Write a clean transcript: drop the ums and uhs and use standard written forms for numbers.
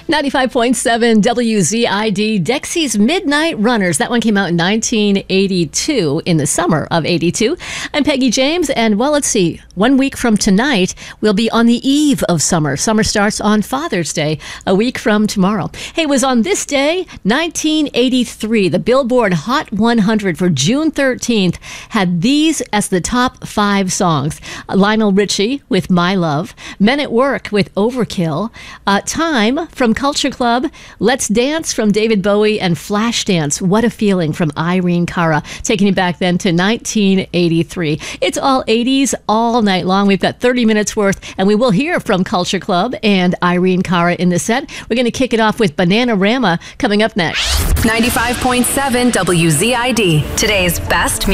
95.7 WZID, Dexy's Midnight Runners. That one came out in 1982, in the summer of 82. I'm Peggy James, and well, let's see. 1 week from tonight, we'll be on the eve of summer. Summer starts on Father's Day, a week from tomorrow. Hey, it was on this day, 1983, the Billboard Hot 100 for June 13th had these as the top 5 songs. Lionel Richie with My Love, Men at Work with Overkill, Time from Culture Club, Let's Dance from David Bowie, and Flashdance, What a Feeling from Irene Cara, taking you back then to 1983. It's all 80s all night long. We've got 30 minutes worth, and we will hear from Culture Club and Irene Cara in the set. We're going to kick it off with Bananarama coming up next. 95.7 WZID, today's best